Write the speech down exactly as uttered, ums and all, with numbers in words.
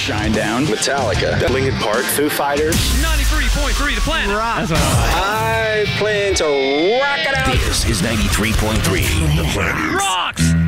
Shinedown. Metallica. Linkin Park. Foo Fighters. ninety-three point three The Planet. Rock. That's what I I plan to rock it out. This is ninety-three point three The Planet. Rocks!